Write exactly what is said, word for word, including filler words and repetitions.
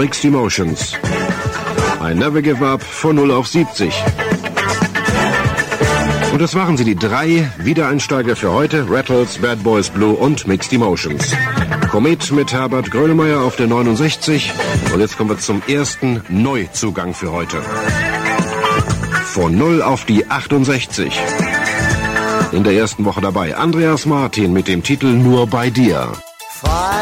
Mixed Emotions. I Never Give Up von null auf siebzig. Und das waren sie, die drei Wiedereinsteiger für heute. Rattles, Bad Boys Blue und Mixed Emotions. Komet mit Herbert Grönemeyer auf der neunundsechzig. Und jetzt kommen wir zum ersten Neuzugang für heute. Von null auf die achtundsechzig. In der ersten Woche dabei Andreas Martin mit dem Titel Nur bei dir.